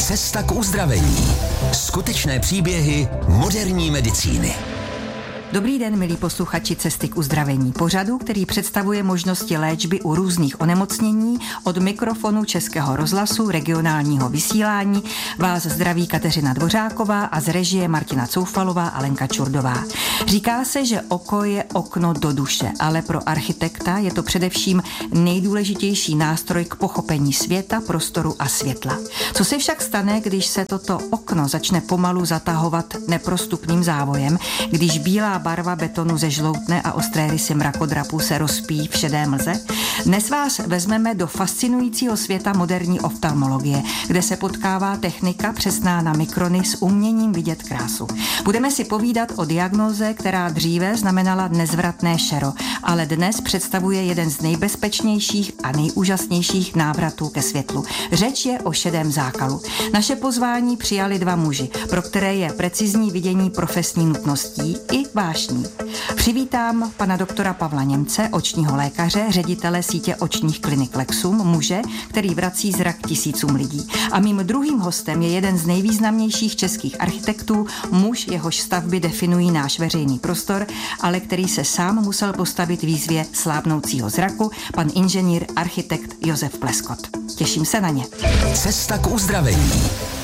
Cesta k uzdravení. Skutečné příběhy moderní medicíny. Dobrý den, milí posluchači Cesty k uzdravení, pořadu, který představuje možnosti léčby u různých onemocnění. Od mikrofonu Českého rozhlasu, regionálního vysílání vás zdraví Kateřina Dvořáková a z režie Martina Coufalová a Lenka Čurdová. Říká se, že oko je okno do duše, ale pro architekta je to především nejdůležitější nástroj k pochopení světa, prostoru a světla. Co se však stane, když se toto okno začne pomalu zatahovat neprostupným závojem, když bílá barva betonu zežloutne a ostré rysy mrakodrapu se rozpíjí v šedé mlze? Dnes vás vezmeme do fascinujícího světa moderní oftalmologie, kde se potkává technika přesná na mikrony s uměním vidět krásu. Budeme si povídat o diagnóze, která dříve znamenala nezvratné šero, ale dnes představuje jeden z nejbezpečnějších a nejúžasnějších návratů ke světlu. Řeč je o šedém zákalu. Naše pozvání přijali dva muži, pro které je precizní vidění profesní nutností i vášní. Přivítám pana doktora Pavla Němce, očního lékaře, ředitele sítě očních klinik Lexum, muže, který vrací zrak tisícům lidí. A mým druhým hostem je jeden z nejvýznamnějších českých architektů, muž, jehož stavby definují náš veřejný prostor, ale který se sám musel postavit výzvě slábnoucího zraku, pan inženýr architekt Josef Pleskot. Těším se na ně. Cesta k uzdravení.